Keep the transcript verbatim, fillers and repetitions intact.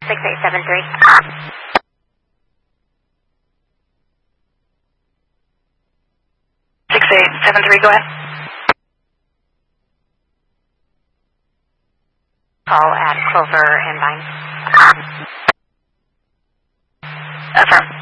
six eight seven three. six eight seven three, go ahead. Call at Clover and Vine. Affirm.